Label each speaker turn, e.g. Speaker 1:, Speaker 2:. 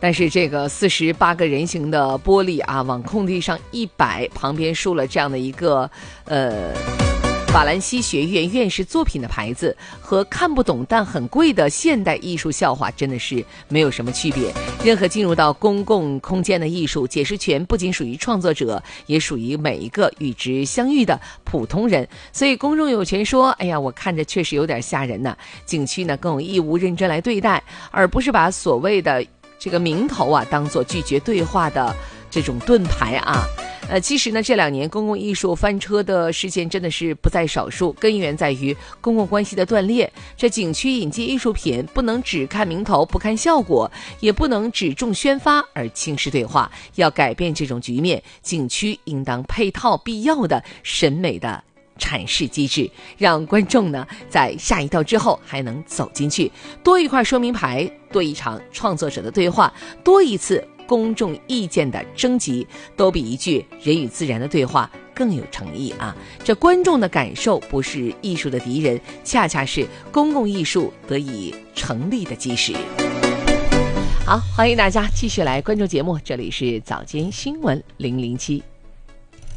Speaker 1: 但是这个48个人形的玻璃啊，往空地上一摆，旁边竖了这样的一个法兰西学院院士作品的牌子，和看不懂但很贵的现代艺术笑话真的是没有什么区别。任何进入到公共空间的艺术，解释权不仅属于创作者，也属于每一个与之相遇的普通人。所以公众有权说，哎呀，我看着确实有点吓人呢。景区呢更有义务认真来对待，而不是把所谓的这个名头啊当作拒绝对话的这种盾牌啊。其实呢，这2年公共艺术翻车的事件真的是不在少数，根源在于公共关系的断裂。这景区引进艺术品，不能只看名头不看效果，也不能只重宣发而轻视对话。要改变这种局面，景区应当配套必要的审美的阐释机制，让观众呢在下一道之后还能走进去。多一块说明牌，多一场创作者的对话，多一次公众意见的征集，都比一句人与自然的对话更有诚意啊！这观众的感受不是艺术的敌人，恰恰是公共艺术得以成立的基石。好，欢迎大家继续来关注节目，这里是早间新闻007。